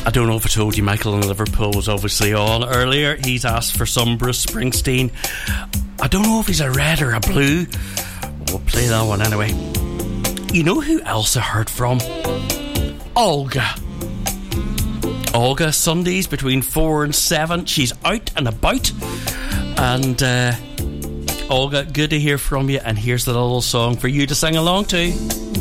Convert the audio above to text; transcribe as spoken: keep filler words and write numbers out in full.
I don't know if I told you, Michael in Liverpool was obviously on earlier. He's asked for some Bruce Springsteen. I don't know if he's a red or a blue. We'll play that one anyway. You know who else I heard from? Olga. Olga, Sundays between four and seven. She's out and about. And uh, Olga, good to hear from you. And here's the little song for you to sing along to.